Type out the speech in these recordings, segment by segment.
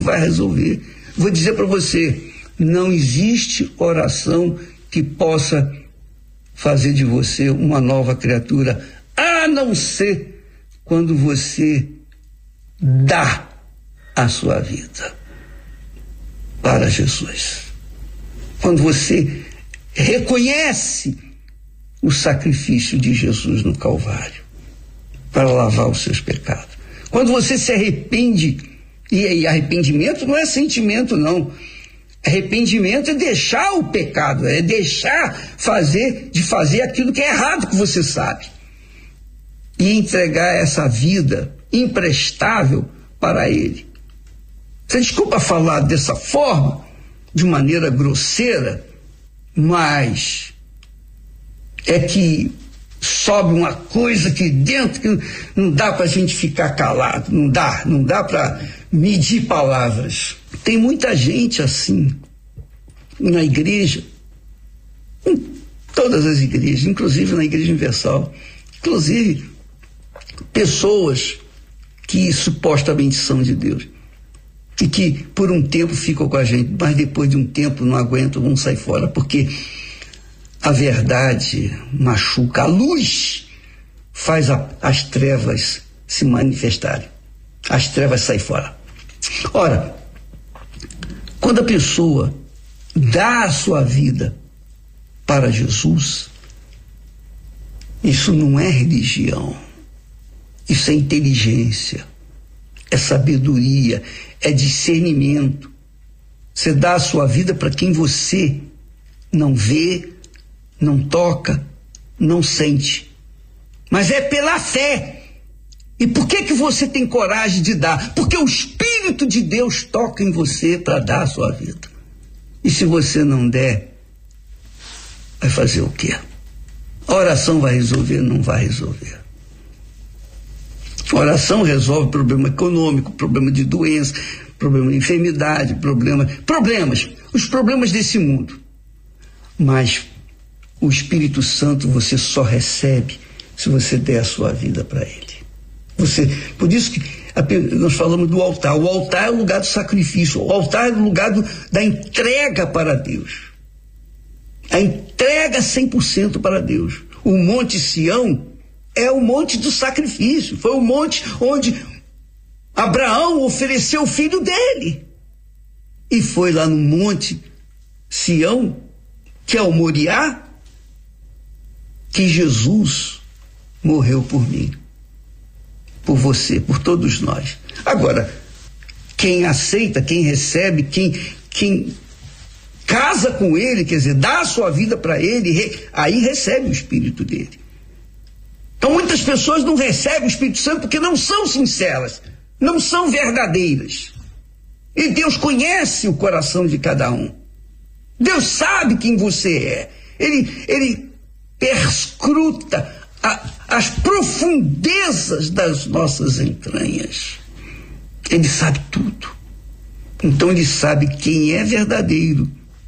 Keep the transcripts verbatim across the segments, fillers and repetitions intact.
vai resolver. Vou dizer para você, não existe oração que possa fazer de você uma nova criatura, a não ser quando você dá a sua vida para Jesus. Quando você reconhece o sacrifício de Jesus no Calvário para lavar os seus pecados. Quando você se arrepende, e arrependimento não é sentimento, não. Arrependimento é deixar o pecado, é deixar fazer, de fazer aquilo que é errado, que você sabe. E entregar essa vida imprestável para Ele. Você desculpa falar dessa forma, de maneira grosseira, mas é que sobe uma coisa aqui dentro que não dá para a gente ficar calado, não dá, não dá para medir palavras. Tem muita gente assim na igreja, em todas as igrejas, inclusive na Igreja Universal, inclusive pessoas que supostamente são de Deus e que por um tempo ficam com a gente, mas depois de um tempo não aguentam, vão sair fora, porque a verdade machuca, a luz faz a, as trevas se manifestarem, as trevas saem fora. Ora, quando a pessoa dá a sua vida para Jesus, isso não é religião, isso é inteligência, é sabedoria, é discernimento. Você dá a sua vida para quem você não vê, não toca, não sente, mas é pela fé. E por que que você tem coragem de dar? Porque o Espírito de Deus toca em você para dar a sua vida. E se você não der, vai fazer o quê? A oração vai resolver? Não vai resolver. A oração resolve problema econômico, problema de doença, problema de enfermidade, problema, problemas, os problemas desse mundo. Mas o Espírito Santo você só recebe se você der a sua vida para Ele. Você, por isso que nós falamos do altar. O altar é o lugar do sacrifício. O altar é o lugar do, da entrega para Deus. A entrega cem por cento para Deus. O Monte Sião é o monte do sacrifício. Foi o monte onde Abraão ofereceu o filho dele. E foi lá no Monte Sião, que é o Moriá, que Jesus morreu por mim, por você, por todos nós. Agora, quem aceita, quem recebe, quem, quem casa com Ele, quer dizer, dá a sua vida para Ele, aí recebe o Espírito dele. Então muitas pessoas não recebem o Espírito Santo porque não são sinceras, não são verdadeiras. E Deus conhece o coração de cada um. Deus sabe quem você é. Ele, ele perscruta a, as profundezas das nossas entranhas. Ele sabe tudo. Então ele sabe quem é verdadeiro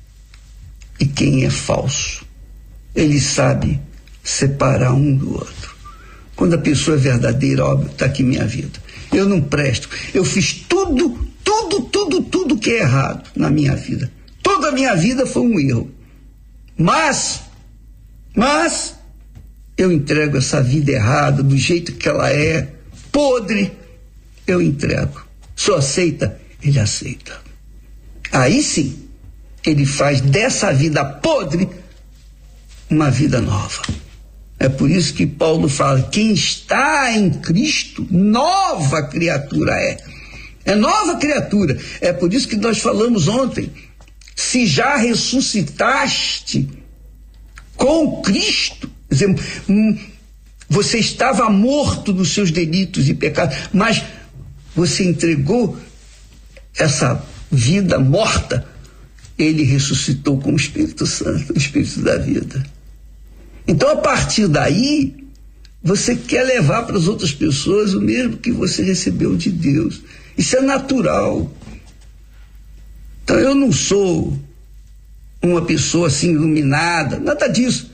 e quem é falso. Ele sabe separar um do outro. Quando a pessoa é verdadeira, óbvio, está aqui minha vida. Eu não presto. Eu fiz tudo, tudo, tudo, tudo que é errado na minha vida. Toda a minha vida foi um erro. Mas, mas, eu entrego essa vida errada, do jeito que ela é, podre, eu entrego. Se aceita, ele aceita. Aí sim, ele faz dessa vida podre uma vida nova. É por isso que Paulo fala, quem está em Cristo, nova criatura é. É nova criatura. É por isso que nós falamos ontem, se já ressuscitaste com Cristo, quer dizer, você estava morto dos seus delitos e pecados, mas você entregou essa vida morta, ele ressuscitou com o Espírito Santo, o Espírito da vida. Então, a partir daí, você quer levar para as outras pessoas o mesmo que você recebeu de Deus. Isso é natural. Então, eu não sou uma pessoa assim iluminada, nada disso.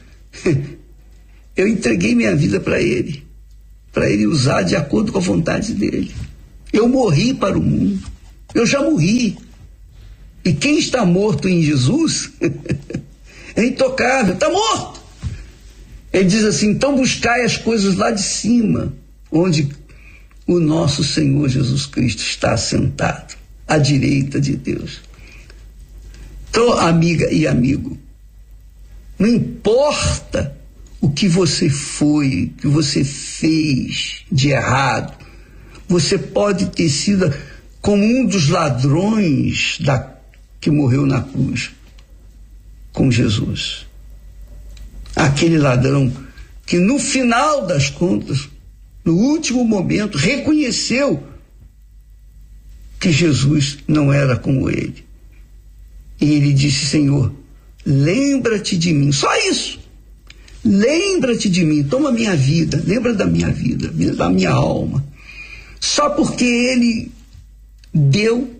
Eu entreguei minha vida para Ele, para Ele usar de acordo com a vontade dele. Eu morri para o mundo. Eu já morri. E quem está morto em Jesus é intocável, está morto. Ele diz assim: então buscai as coisas lá de cima, onde o nosso Senhor Jesus Cristo está sentado, à direita de Deus. Então, amiga e amigo, não importa o que você foi, o que você fez de errado, você pode ter sido como um dos ladrões da, que morreu na cruz com Jesus. Aquele ladrão que no final das contas, no último momento, reconheceu que Jesus não era como ele. E ele disse: Senhor, lembra-te de mim. Só isso. Lembra-te de mim. Toma minha vida. Lembra da minha vida, da minha alma. Só porque ele deu,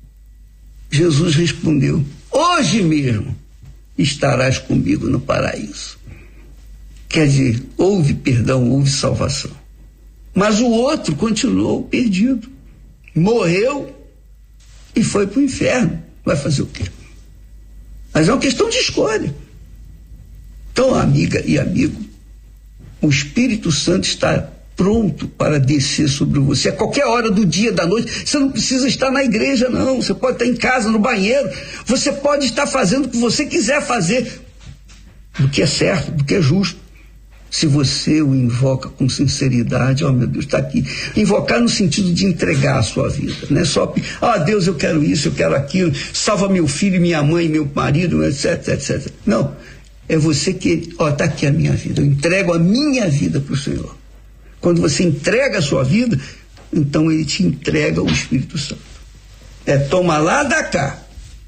Jesus respondeu: hoje mesmo estarás comigo no paraíso. Quer dizer, houve perdão, houve salvação. Mas o outro continuou perdido. Morreu e foi para o inferno. Vai fazer o quê? Mas é uma questão de escolha. Então, amiga e amigo, o Espírito Santo está pronto para descer sobre você a qualquer hora do dia, da noite. Você não precisa estar na igreja, não. Você pode estar em casa, no banheiro. Você pode estar fazendo o que você quiser fazer, do que é certo, do que é justo. Se você o invoca com sinceridade, ó, meu Deus, está aqui. Invocar no sentido de entregar a sua vida, não é só, ah, Deus, eu quero isso, eu quero aquilo, salva meu filho, minha mãe, meu marido, etc, etcétera. Não, é você que, ó, está aqui a minha vida, eu entrego a minha vida para o Senhor. Quando você entrega a sua vida, então ele te entrega o Espírito Santo. É toma lá, dá cá.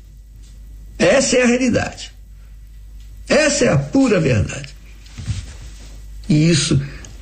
Essa é a realidade. Essa é a pura verdade. E isso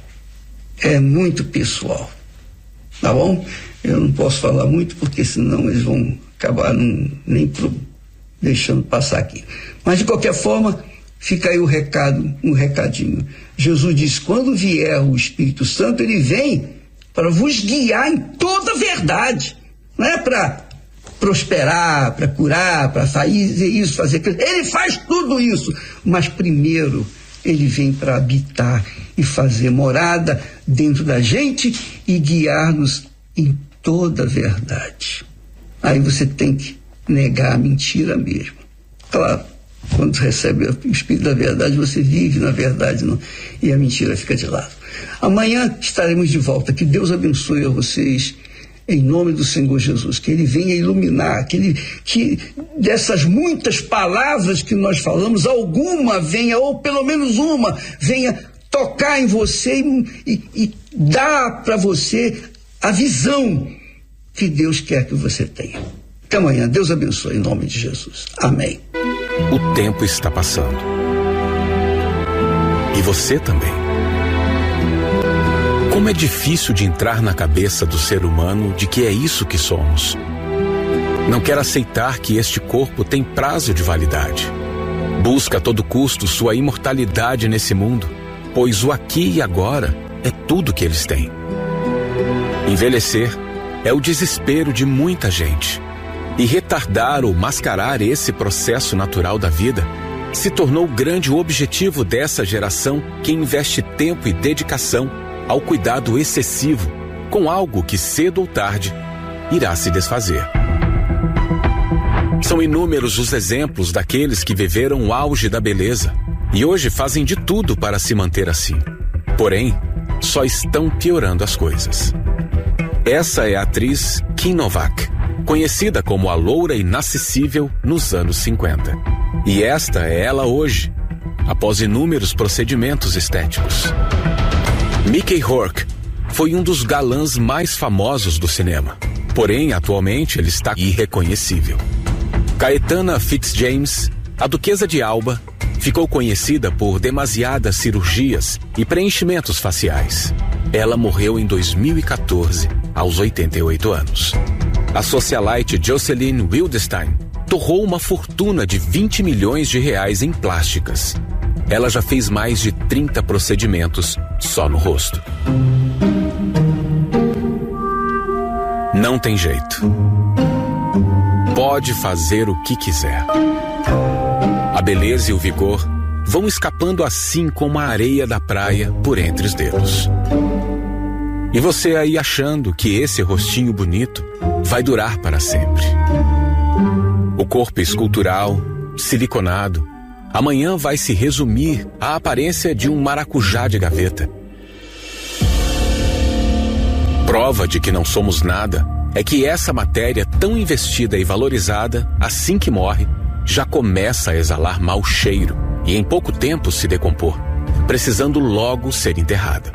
é muito pessoal, tá bom? Eu não posso falar muito, porque senão eles vão acabar não, nem pro, deixando passar aqui. Mas, de qualquer forma, fica aí o recado, um recadinho. Jesus disse: quando vier o Espírito Santo, ele vem para vos guiar em toda a verdade. Não é para prosperar, para curar, para fazer isso, fazer aquilo. Ele faz tudo isso, mas primeiro ele vem para habitar e fazer morada dentro da gente e guiar-nos em toda a verdade. Aí você tem que negar a mentira mesmo. Claro, quando recebe o Espírito da verdade, você vive na verdade, não? E a mentira fica de lado. Amanhã estaremos de volta. Que Deus abençoe a vocês, em nome do Senhor Jesus, que Ele venha iluminar, que, ele, que dessas muitas palavras que nós falamos, alguma venha, ou pelo menos uma, venha tocar em você e, e, e dar para você a visão que Deus quer que você tenha. Até amanhã. Deus abençoe em nome de Jesus. Amém. O tempo está passando. E você também. Como é difícil de entrar na cabeça do ser humano de que é isso que somos. Não quer aceitar que este corpo tem prazo de validade. Busca a todo custo sua imortalidade nesse mundo, pois o aqui e agora é tudo que eles têm. Envelhecer é o desespero de muita gente. E retardar ou mascarar esse processo natural da vida se tornou o grande objetivo dessa geração que investe tempo e dedicação ao cuidado excessivo com algo que cedo ou tarde irá se desfazer. São inúmeros os exemplos daqueles que viveram o auge da beleza e hoje fazem de tudo para se manter assim. Porém, só estão piorando as coisas. Essa é a atriz Kim Novak, conhecida como a loura inacessível nos anos cinquenta. E esta é ela hoje, após inúmeros procedimentos estéticos. Mickey Rourke foi um dos galãs mais famosos do cinema, porém atualmente ele está irreconhecível. Caetana Fitzjames, a Duquesa de Alba, ficou conhecida por demasiadas cirurgias e preenchimentos faciais. Ela morreu em dois mil e quatorze, aos oitenta e oito anos. A socialite Jocelyn Wildenstein torrou uma fortuna de vinte milhões de reais em plásticas. Ela já fez mais de trinta procedimentos só no rosto. Não tem jeito. pode fazer o que quiser. A beleza e o vigor vão escapando assim como a areia da praia por entre os dedos. E você aí achando que esse rostinho bonito vai durar para sempre. O corpo escultural, siliconado, amanhã vai se resumir à aparência de um maracujá de gaveta. Prova de que não somos nada é que essa matéria tão investida e valorizada, assim que morre, já começa a exalar mau cheiro e em pouco tempo se decompor, precisando logo ser enterrada.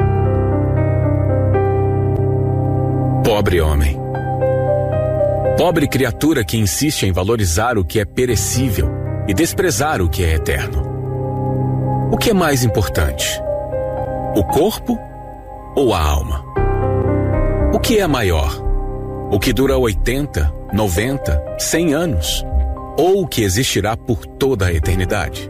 Pobre homem. Pobre criatura que insiste em valorizar o que é perecível e desprezar o que é eterno. O que é mais importante? O corpo ou a alma? O que é maior? O que dura oitenta, noventa, cem anos? Ou o que existirá por toda a eternidade?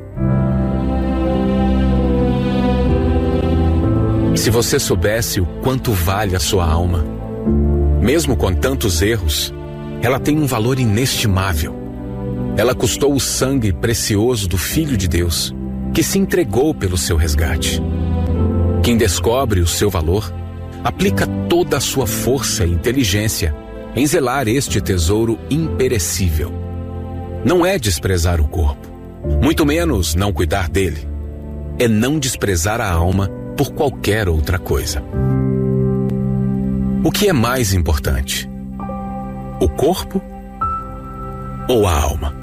Se você soubesse o quanto vale a sua alma, mesmo com tantos erros, ela tem um valor inestimável. Ela custou o sangue precioso do Filho de Deus, que se entregou pelo seu resgate. Quem descobre o seu valor, aplica toda a sua força e inteligência em zelar este tesouro imperecível. Não é desprezar o corpo, muito menos não cuidar dele. É não desprezar a alma por qualquer outra coisa. O que é mais importante? O corpo ou a alma?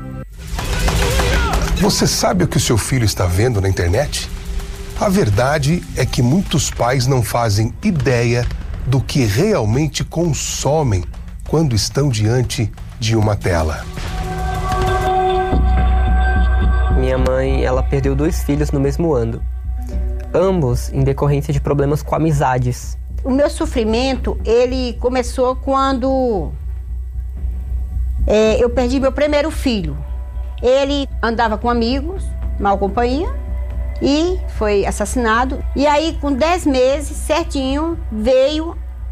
Você sabe o que o seu filho está vendo na internet? A verdade é que muitos pais não fazem ideia do que realmente consomem quando estão diante de uma tela. Minha mãe, ela perdeu dois filhos no mesmo ano, ambos em decorrência de problemas com amizades. O meu sofrimento, ele começou quando é, eu perdi meu primeiro filho. Ele andava com amigos, mal companhia, e foi assassinado. E aí, com dez meses, certinho, veio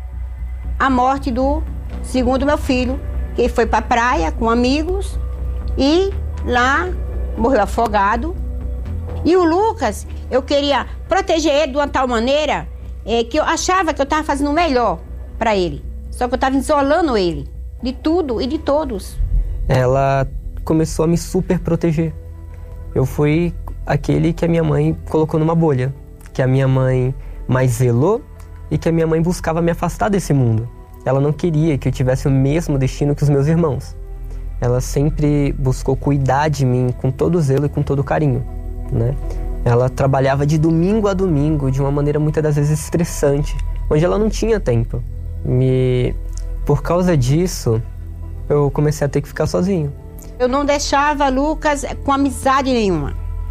a morte do segundo meu filho, que foi pra praia com amigos e lá morreu afogado. E o Lucas, eu queria proteger ele de uma tal maneira é, que eu achava que eu estava fazendo o melhor para ele. Só que eu estava isolando ele de tudo e de todos. Ela começou a me super proteger. Eu fui aquele que a minha mãe colocou numa bolha, que a minha mãe mais zelou e que a minha mãe buscava me afastar desse mundo. Ela não queria que eu tivesse o mesmo destino que os meus irmãos. Ela sempre buscou cuidar de mim com todo zelo e com todo carinho, né? Ela trabalhava de domingo a domingo de uma maneira muitas das vezes estressante, onde ela não tinha tempo. E por causa disso, eu comecei a ter que ficar sozinho. Eu não deixava Lucas com amizade nenhuma.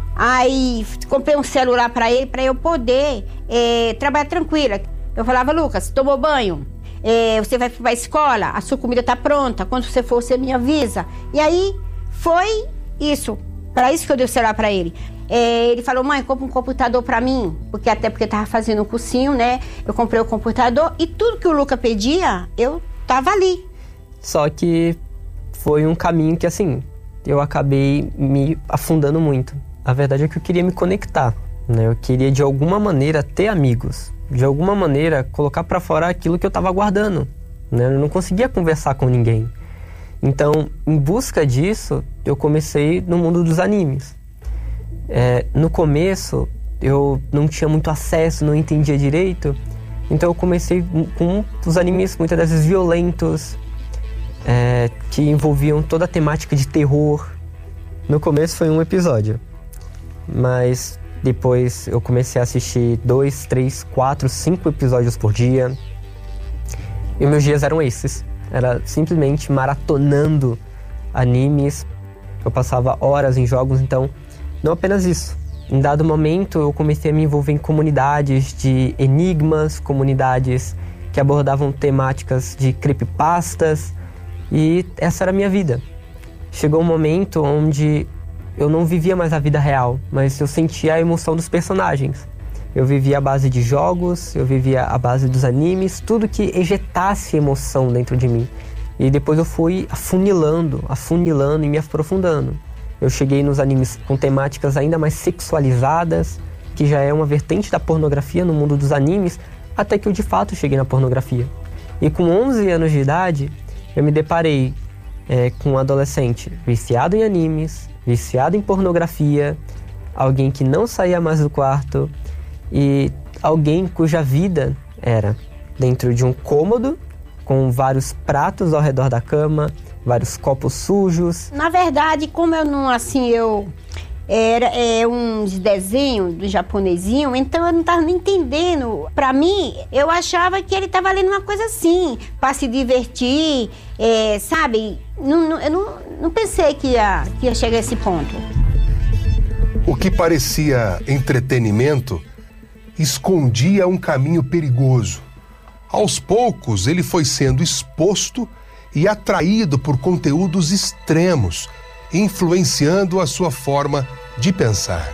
Aí comprei um celular para ele, para eu poder é, trabalhar tranquila. Eu falava, Lucas, tomou banho? É, você vai para a escola? A sua comida está pronta? Quando você for, você me avisa. E aí foi isso. Para isso que eu dei o celular para ele. É, ele falou, mãe, compra um computador para mim. Porque até porque eu estava fazendo um cursinho, né? Eu comprei o computador e tudo que o Lucas pedia, eu estava ali. Só que foi um caminho que, assim, eu acabei me afundando muito. A verdade é que eu queria me conectar, né? Eu queria, de alguma maneira, ter amigos. De alguma maneira, colocar para fora aquilo que eu estava guardando, né? Eu não conseguia conversar com ninguém. Então, em busca disso, eu comecei no mundo dos animes. É, no começo, eu não tinha muito acesso, não entendia direito. Então, eu comecei com os animes muitas vezes violentos, é, que envolviam toda a temática de terror. No começo foi um episódio, mas depois eu comecei a assistir dois, três, quatro, cinco episódios por dia. E meus dias eram esses. Era simplesmente maratonando animes. Eu passava horas em jogos, então não apenas isso. Em dado momento eu comecei a me envolver em comunidades de enigmas, comunidades que abordavam temáticas de creepypastas, e essa era a minha vida. Chegou um momento onde eu não vivia mais a vida real, mas eu sentia a emoção dos personagens. Eu vivia à base de jogos, eu vivia à base dos animes, tudo que ejetasse emoção dentro de mim. E depois eu fui afunilando, afunilando e me aprofundando. Eu cheguei nos animes com temáticas ainda mais sexualizadas, que já é uma vertente da pornografia no mundo dos animes, até que eu de fato cheguei na pornografia. E com onze anos de idade, eu me deparei é, com um adolescente viciado em animes, viciado em pornografia, alguém que não saía mais do quarto e alguém cuja vida era dentro de um cômodo com vários pratos ao redor da cama, vários copos sujos. Na verdade, como eu não, assim, eu... Era é, uns desenhos do japonesinho, então eu não estava nem entendendo. Para mim, eu achava que ele estava lendo uma coisa assim, para se divertir, é, sabe? Não, não, eu não, não pensei que ia, que ia chegar a esse ponto. O que parecia entretenimento escondia um caminho perigoso. Aos poucos, ele foi sendo exposto e atraído por conteúdos extremos, influenciando a sua forma de pensar.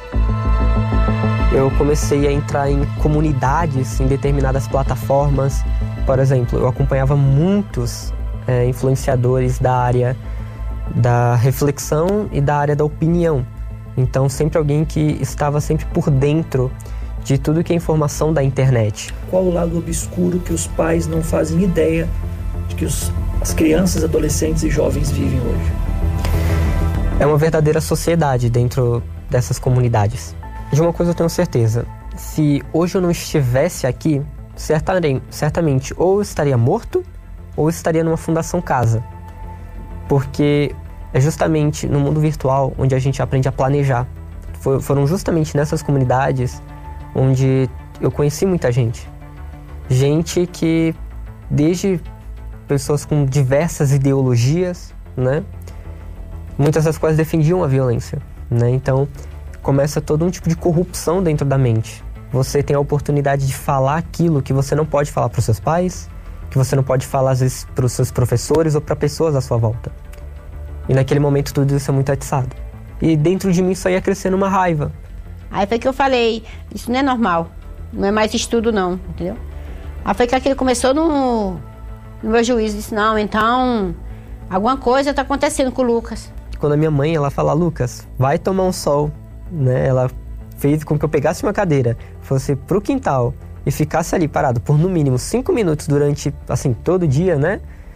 Eu comecei a entrar em comunidades em determinadas plataformas. Por exemplo, eu acompanhava muitos é, influenciadores da área da reflexão e da área da opinião. Então, sempre alguém que estava sempre por dentro de tudo que é informação da internet. Qual o lado obscuro que os pais não fazem ideia de que os, as crianças, adolescentes e jovens vivem hoje? É uma verdadeira sociedade dentro dessas comunidades. De uma coisa eu tenho certeza, se hoje eu não estivesse aqui, certamente ou eu estaria morto ou estaria numa fundação casa. Porque é justamente no mundo virtual onde a gente aprende a planejar. Foram justamente nessas comunidades onde eu conheci muita gente. Gente que, desde pessoas com diversas ideologias, né? Muitas das quais defendiam a violência, né? Então, começa todo um tipo de corrupção dentro da mente. Você tem a oportunidade de falar aquilo que você não pode falar para os seus pais, que você não pode falar, às vezes, para os seus professores ou para pessoas à sua volta. E naquele momento tudo isso é muito atiçado. E dentro de mim só ia crescendo uma raiva. Aí foi que eu falei, isso não é normal, não é mais estudo não, entendeu? Aí foi que aquilo começou no, no meu juízo, disse, não, então, alguma coisa está acontecendo com o Lucas. Quando a minha mãe, ela fala, Lucas, vai tomar um sol, né? Ela fez com que eu pegasse uma cadeira, fosse pro quintal e ficasse ali parado por no mínimo cinco minutos durante, assim, todo dia, né?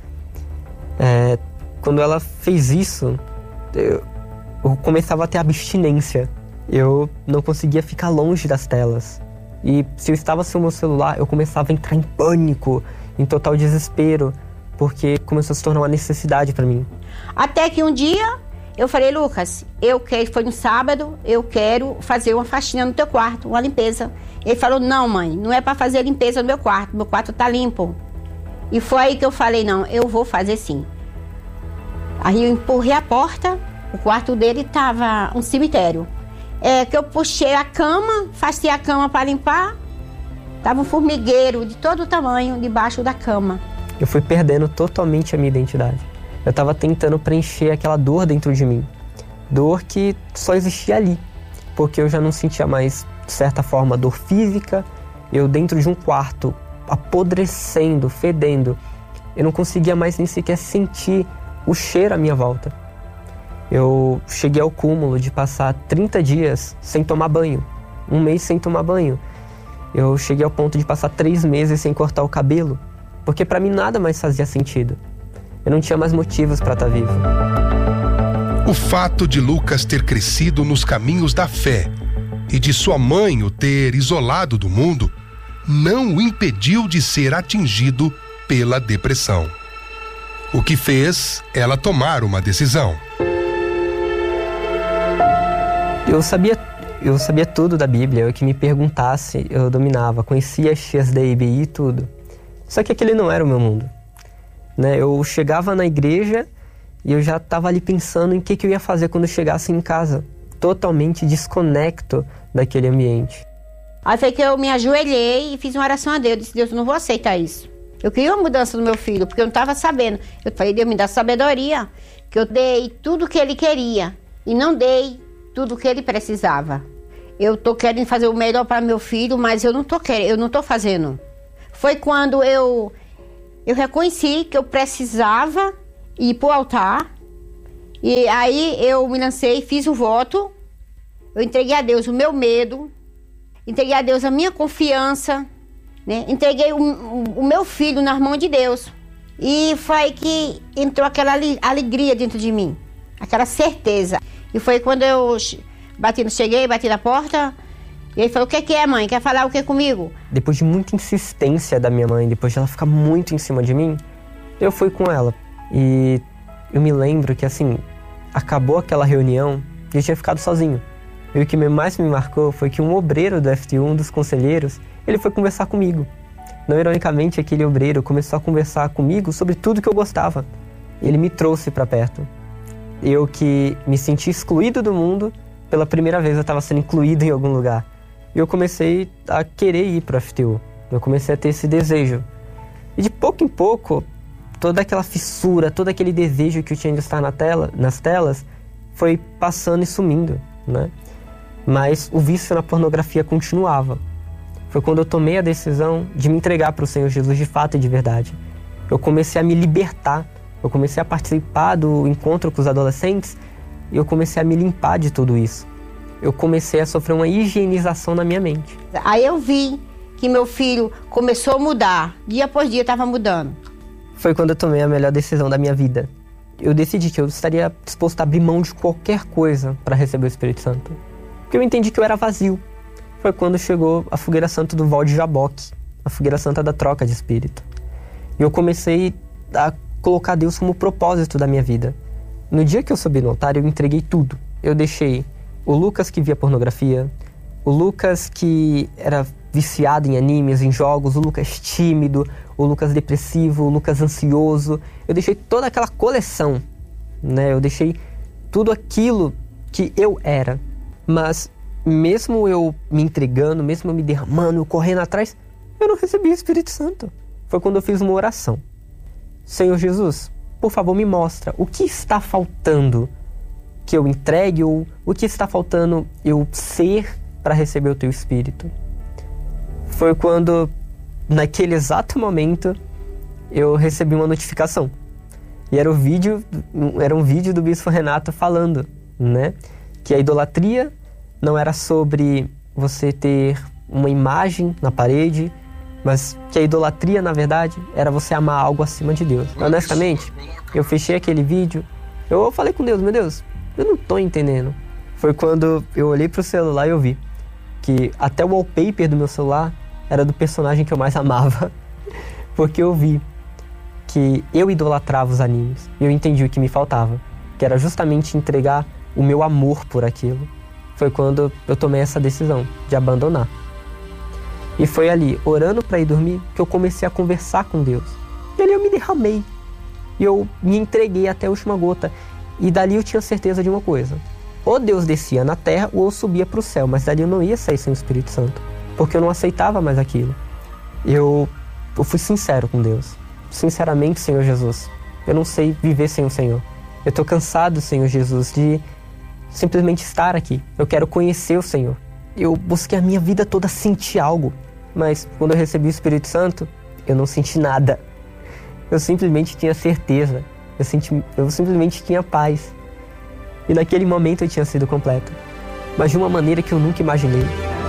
É, quando ela fez isso, eu, eu começava a ter abstinência. Eu não conseguia ficar longe das telas. E se eu estava sem o meu celular, eu começava a entrar em pânico, em total desespero, porque começou a se tornar uma necessidade para mim. Até que um dia eu falei, Lucas, eu quero, foi no sábado, eu quero fazer uma faxina no teu quarto, uma limpeza. Ele falou, não, mãe, não é para fazer limpeza no meu quarto, meu quarto tá limpo. E foi aí que eu falei, não, eu vou fazer sim. Aí eu empurrei a porta, o quarto dele tava um cemitério. É que eu puxei a cama, afastei a cama para limpar, tava um formigueiro de todo o tamanho debaixo da cama. Eu fui perdendo totalmente a minha identidade. Eu estava tentando preencher aquela dor dentro de mim. Dor que só existia ali, porque eu já não sentia mais, de certa forma, dor física. Eu dentro de um quarto, apodrecendo, fedendo, eu não conseguia mais nem sequer sentir o cheiro à minha volta. Eu cheguei ao cúmulo de passar trinta dias sem tomar banho, um mês sem tomar banho. Eu cheguei ao ponto de passar três meses sem cortar o cabelo, porque para mim nada mais fazia sentido. Eu não tinha mais motivos para estar vivo. O fato de Lucas ter crescido nos caminhos da fé e de sua mãe o ter isolado do mundo não o impediu de ser atingido pela depressão. O que fez ela tomar uma decisão. Eu sabia, eu sabia tudo da Bíblia, o que me perguntasse eu dominava, conhecia as tias da I B I e tudo. Só que aquele não era o meu mundo. Né? Eu chegava na igreja e eu já estava ali pensando em que, que eu ia fazer quando eu chegasse em casa, totalmente desconecto daquele ambiente. Aí foi que eu me ajoelhei e fiz uma oração a Deus, eu disse, Deus, eu não vou aceitar isso. Eu queria uma mudança no meu filho, porque eu não estava sabendo. Eu falei, Deus, me dá sabedoria, que eu dei tudo o que ele queria e não dei tudo o que ele precisava. Eu tô querendo fazer o melhor para meu filho, mas eu não tô querendo, eu não tô fazendo. Foi quando eu eu reconheci que eu precisava ir para o altar. E aí eu me lancei, fiz o voto. Eu entreguei a Deus o meu medo. Entreguei a Deus a minha confiança. Né? Entreguei o, o, o meu filho nas mãos de Deus. E foi que entrou aquela alegria dentro de mim. Aquela certeza. E foi quando eu bati, cheguei, bati na porta. E ele falou, o que, que é, mãe? Quer falar o que comigo? Depois de muita insistência da minha mãe, depois de ela ficar muito em cima de mim, eu fui com ela. E eu me lembro que, assim, acabou aquela reunião e eu tinha ficado sozinho. E o que mais me marcou foi que um obreiro do F T U, um dos conselheiros, ele foi conversar comigo. Não ironicamente, aquele obreiro começou a conversar comigo sobre tudo que eu gostava. Ele me trouxe para perto. Eu que me senti excluído do mundo, pela primeira vez eu estava sendo incluído em algum lugar. E eu comecei a querer ir para o F T U. Eu comecei a ter esse desejo. E de pouco em pouco, toda aquela fissura, todo aquele desejo que eu tinha de estar na tela, nas telas, foi passando e sumindo, né? Mas o vício na pornografia continuava. Foi quando eu tomei a decisão de me entregar para o Senhor Jesus de fato e de verdade. Eu comecei a me libertar. Eu comecei a participar do encontro com os adolescentes e eu comecei a me limpar de tudo isso. Eu comecei a sofrer uma higienização na minha mente. Aí eu vi que meu filho começou a mudar. Dia após dia estava mudando. Foi quando eu tomei a melhor decisão da minha vida. Eu decidi que eu estaria disposto a abrir mão de qualquer coisa para receber o Espírito Santo. Porque eu entendi que eu era vazio. Foi quando chegou a fogueira santa do Val de Jaboque, a fogueira santa da troca de espírito. E eu comecei a colocar Deus como propósito da minha vida. No dia que eu subi no altar, eu entreguei tudo. Eu deixei o Lucas que via pornografia, o Lucas que era viciado em animes, em jogos, o Lucas tímido, o Lucas depressivo, o Lucas ansioso. Eu deixei toda aquela coleção, né? Eu deixei tudo aquilo que eu era. Mas mesmo eu me entregando, mesmo eu me derramando, eu correndo atrás, eu não recebi o Espírito Santo. Foi quando eu fiz uma oração. Senhor Jesus, por favor, me mostra o que está faltando que eu entregue ou o que está faltando eu ser para receber o teu Espírito. Foi quando, naquele exato momento, eu recebi uma notificação. E era, o vídeo, era um vídeo do Bispo Renato falando, né, que a idolatria não era sobre você ter uma imagem na parede, mas que a idolatria, na verdade, era você amar algo acima de Deus. Honestamente, eu fechei aquele vídeo, eu falei com Deus, meu Deus, eu não tô entendendo. Foi quando eu olhei pro celular e eu vi que até o wallpaper do meu celular era do personagem que eu mais amava. Porque eu vi que eu idolatrava os animes. E eu entendi o que me faltava, que era justamente entregar o meu amor por aquilo. Foi quando eu tomei essa decisão de abandonar. E foi ali, orando para ir dormir, que eu comecei a conversar com Deus. E ali eu me derramei. E eu me entreguei até a última gota. E dali eu tinha certeza de uma coisa. Ou Deus descia na terra ou eu subia para o céu. Mas dali eu não ia sair sem o Espírito Santo. Porque eu não aceitava mais aquilo. Eu, eu fui sincero com Deus. Sinceramente, Senhor Jesus, eu não sei viver sem o Senhor. Eu estou cansado, Senhor Jesus, de simplesmente estar aqui. Eu quero conhecer o Senhor. Eu busquei a minha vida toda sentir algo. Mas quando eu recebi o Espírito Santo, eu não senti nada. Eu simplesmente tinha certeza. Eu, senti, eu simplesmente tinha paz. E naquele momento eu tinha sido completo. Mas de uma maneira que eu nunca imaginei.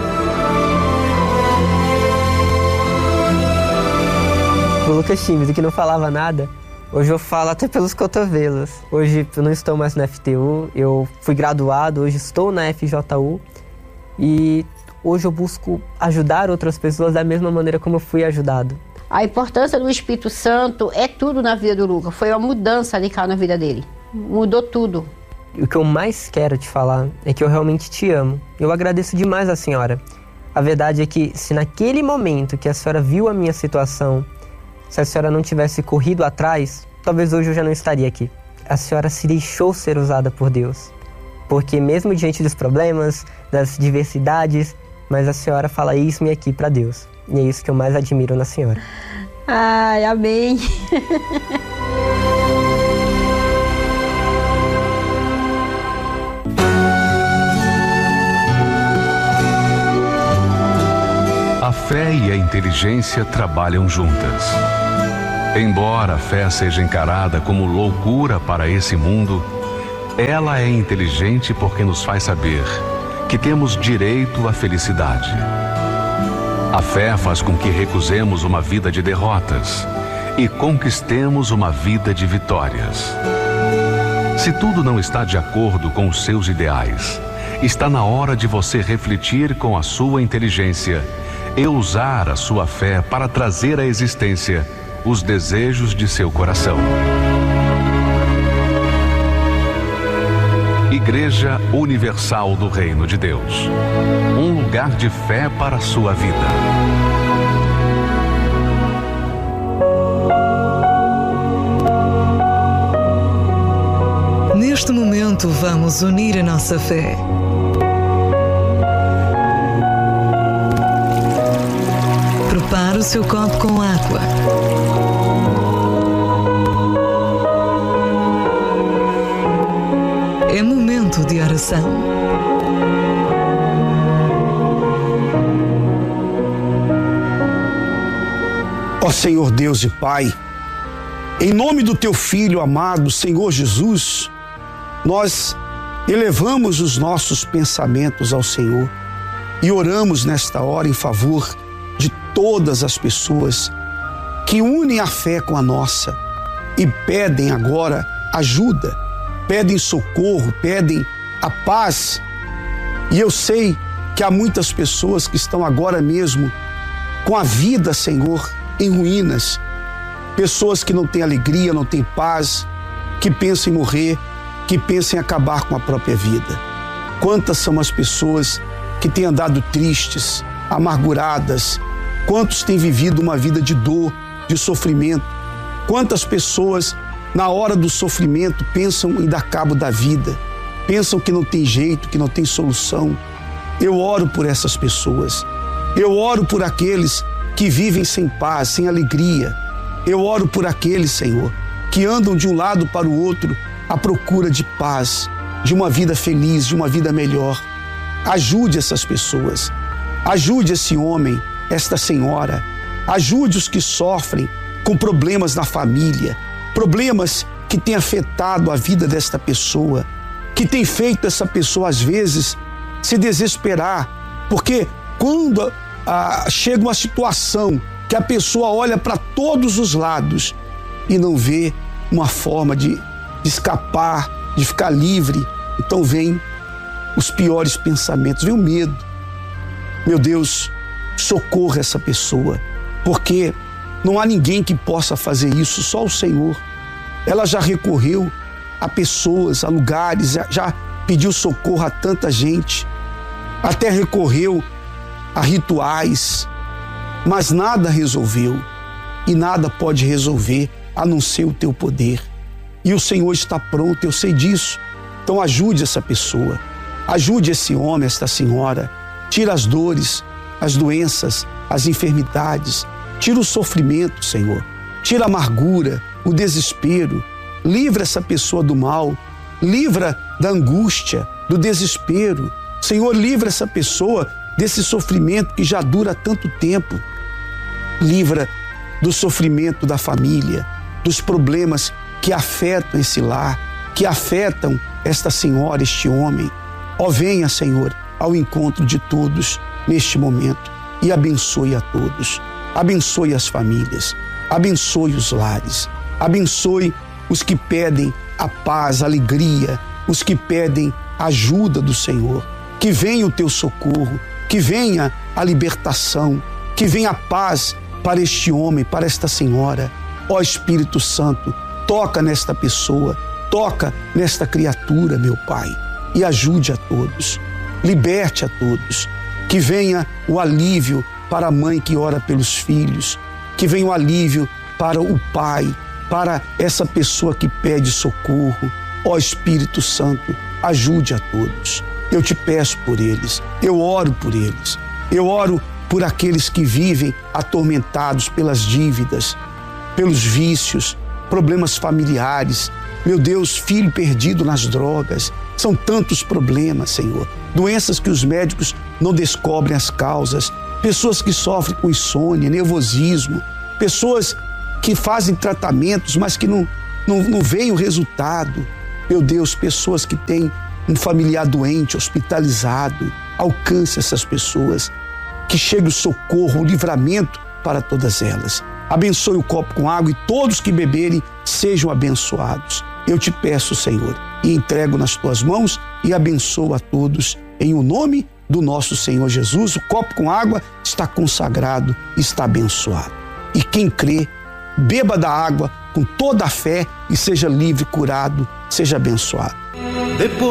O Lucas tímido, que não falava nada, hoje eu falo até pelos cotovelos. Hoje eu não estou mais na F T U, eu fui graduado, hoje estou na F J U. E hoje eu busco ajudar outras pessoas da mesma maneira como eu fui ajudado. A importância do Espírito Santo é tudo na vida do Lucas. Foi uma mudança radical na vida dele. Mudou tudo. O que eu mais quero te falar é que eu realmente te amo. Eu agradeço demais a senhora. A verdade é que se naquele momento que a senhora viu a minha situação, se a senhora não tivesse corrido atrás, talvez hoje eu já não estaria aqui. A senhora se deixou ser usada por Deus. Porque mesmo diante dos problemas, das diversidades, mas a senhora fala isso-me aqui para Deus. E é isso que eu mais admiro na senhora. Ai, amém. A fé e a inteligência trabalham juntas. Embora a fé seja encarada como loucura para esse mundo, ela é inteligente porque nos faz saber que temos direito à felicidade. A fé faz com que recusemos uma vida de derrotas e conquistemos uma vida de vitórias. Se tudo não está de acordo com os seus ideais, está na hora de você refletir com a sua inteligência e usar a sua fé para trazer à existência os desejos de seu coração. Igreja Universal do Reino de Deus. Um lugar de fé para a sua vida. Neste momento, vamos unir a nossa fé. Prepare o seu copo com água. É momento de oração. Ó Senhor Deus e Pai, em nome do Teu Filho amado, Senhor Jesus, nós elevamos os nossos pensamentos ao Senhor e oramos nesta hora em favor de todas as pessoas que unem a fé com a nossa e pedem agora ajuda, pedem socorro, pedem a paz. E eu sei que há muitas pessoas que estão agora mesmo com a vida, Senhor, em ruínas, pessoas que não têm alegria, não têm paz, que pensam em morrer, que pensam em acabar com a própria vida. Quantas são as pessoas que têm andado tristes, amarguradas? Quantos têm vivido uma vida de dor, de sofrimento? Quantas pessoas, na hora do sofrimento, pensam em dar cabo da vida, pensam que não tem jeito, que não tem solução? Eu oro por essas pessoas. Eu oro por aqueles que vivem sem paz, sem alegria. Eu oro por aqueles, Senhor, que andam de um lado para o outro à procura de paz, de uma vida feliz, de uma vida melhor. Ajude essas pessoas. Ajude esse homem, esta senhora. Ajude os que sofrem com problemas na família, problemas que têm afetado a vida desta pessoa, que tem feito essa pessoa, às vezes, se desesperar, porque quando ah, chega uma situação que a pessoa olha para todos os lados e não vê uma forma de, de escapar, de ficar livre, então vem os piores pensamentos, vem o medo. Meu Deus, socorra essa pessoa, porque não há ninguém que possa fazer isso, só o Senhor. Ela já recorreu a pessoas, a lugares, já, já pediu socorro a tanta gente, até recorreu a rituais, mas nada resolveu e nada pode resolver a não ser o Teu poder. E o Senhor está pronto, eu sei disso. Então ajude essa pessoa, ajude esse homem, esta senhora. Tira as dores, as doenças, as enfermidades. Tira o sofrimento, Senhor. Tira a amargura, o desespero. Livra essa pessoa do mal. Livra da angústia, do desespero. Senhor, livra essa pessoa desse sofrimento que já dura tanto tempo. Livra do sofrimento da família, dos problemas que afetam esse lar, que afetam esta senhora, este homem. Ó, venha, Senhor, ao encontro de todos neste momento e abençoe a todos. Abençoe as famílias, abençoe os lares, abençoe os que pedem a paz, a alegria, os que pedem a ajuda do Senhor. Que venha o Teu socorro, que venha a libertação, que venha a paz para este homem, para esta senhora. Ó Espírito Santo, toca nesta pessoa, toca nesta criatura, meu Pai, e ajude a todos, liberte a todos, que venha o alívio para a mãe que ora pelos filhos, que venha o alívio para o pai, para essa pessoa que pede socorro. Ó Espírito Santo, ajude a todos. Eu te peço por eles, eu oro por eles, eu oro por aqueles que vivem atormentados pelas dívidas, pelos vícios, problemas familiares. Meu Deus, filho perdido nas drogas. São tantos problemas, Senhor. Doenças que os médicos não descobrem as causas. Pessoas que sofrem com insônia, nervosismo. Pessoas que fazem tratamentos, mas que não, não, não veem o resultado. Meu Deus, pessoas que têm um familiar doente, hospitalizado, alcance essas pessoas, que chegue o socorro, o livramento para todas elas. Abençoe o copo com água e todos que beberem sejam abençoados. Eu te peço, Senhor, e entrego nas tuas mãos e abençoo a todos em o nome do nosso Senhor Jesus. O copo com água está consagrado, está abençoado. E quem crê, beba da água com toda a fé e seja livre, curado, seja abençoado. Depois